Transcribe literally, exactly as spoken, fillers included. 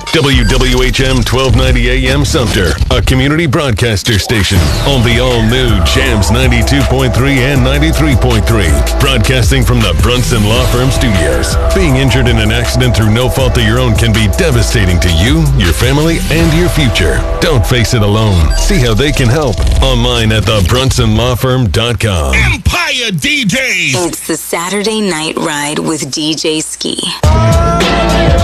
W W H M twelve ninety A M Sumter, a community broadcaster station on the all-new Jams ninety-two point three and ninety-three point three. Broadcasting from the Brunson Law Firm Studios. Being injured in an accident through no fault of your own can be devastating to you, your family, and your future. Don't face it alone. See how they can help online at the brunson law firm dot com. Empire D Js. It's the Saturday Night Ride with D J Ski.